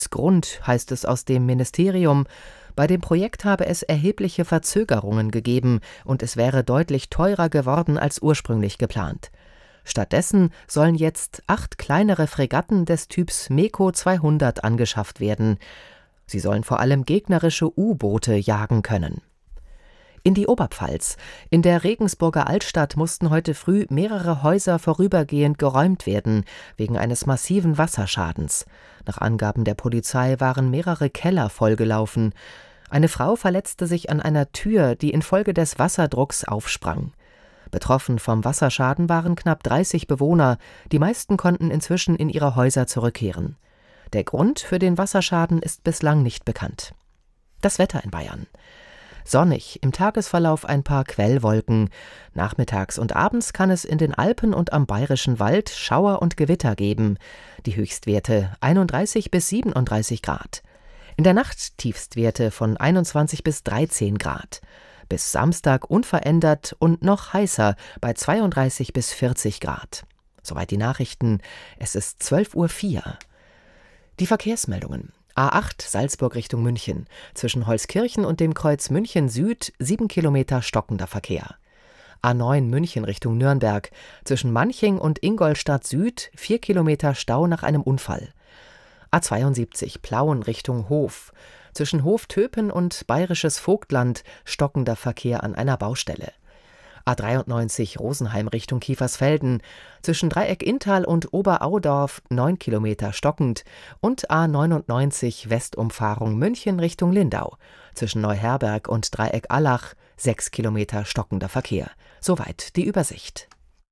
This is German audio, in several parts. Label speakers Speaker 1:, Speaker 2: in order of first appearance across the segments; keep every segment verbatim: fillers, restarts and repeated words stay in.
Speaker 1: Grund heißt es aus dem Ministerium, bei dem Projekt habe es erhebliche Verzögerungen gegeben und es wäre deutlich teurer geworden als ursprünglich geplant. Stattdessen sollen jetzt acht kleinere Fregatten des Typs MEKO zweihundert angeschafft werden. Sie sollen vor allem gegnerische U-Boote jagen können. In die Oberpfalz. In der Regensburger Altstadt mussten heute früh mehrere Häuser vorübergehend geräumt werden, wegen eines massiven Wasserschadens. Nach Angaben der Polizei waren mehrere Keller vollgelaufen. Eine Frau verletzte sich an einer Tür, die infolge des Wasserdrucks aufsprang. Betroffen vom Wasserschaden waren knapp dreißig Bewohner. Die meisten konnten inzwischen in ihre Häuser zurückkehren. Der Grund für den Wasserschaden ist bislang nicht bekannt. Das Wetter in Bayern. Sonnig, im Tagesverlauf ein paar Quellwolken. Nachmittags und abends kann es in den Alpen und am Bayerischen Wald Schauer und Gewitter geben. Die Höchstwerte einunddreißig bis siebenunddreißig Grad. In der Nacht Tiefstwerte von einundzwanzig bis dreizehn Grad. Bis Samstag unverändert und noch heißer bei zweiunddreißig bis vierzig Grad. Soweit die Nachrichten. Es ist zwölf Uhr vier. Die Verkehrsmeldungen. A acht Salzburg Richtung München. Zwischen Holzkirchen und dem Kreuz München Süd sieben Kilometer stockender Verkehr. A neun München Richtung Nürnberg. Zwischen Manching und Ingolstadt Süd vier Kilometer Stau nach einem Unfall. A zweiundsiebzig Plauen Richtung Hof. Zwischen Hof-Töpen und Bayerisches Vogtland stockender Verkehr an einer Baustelle. A dreiundneunzig Rosenheim Richtung Kiefersfelden, zwischen Dreieck-Inntal und Oberaudorf neun Kilometer stockend und A neunundneunzig Westumfahrung München Richtung Lindau, zwischen Neuherberg und Dreieck-Allach sechs Kilometer stockender Verkehr. Soweit die Übersicht.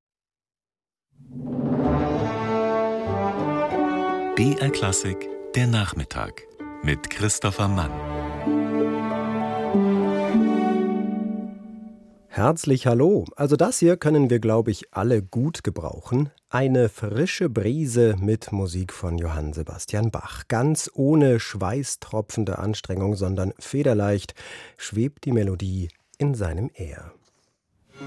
Speaker 2: B R Klassik, der Nachmittag mit Christopher Mann.
Speaker 3: Herzlich hallo. Also das hier können wir, glaube ich, alle gut gebrauchen. Eine frische Brise mit Musik von Johann Sebastian Bach. Ganz ohne schweißtropfende Anstrengung, sondern federleicht schwebt die Melodie in seinem Ehr.